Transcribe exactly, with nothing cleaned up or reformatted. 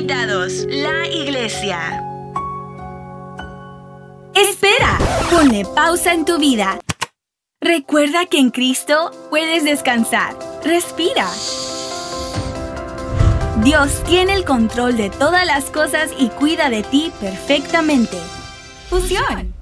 invitados, la iglesia. ¡Espera! Ponle pausa en tu vida. Recuerda que en Cristo puedes descansar. Respira. Dios tiene el control de todas las cosas y cuida de ti perfectamente. Fusión.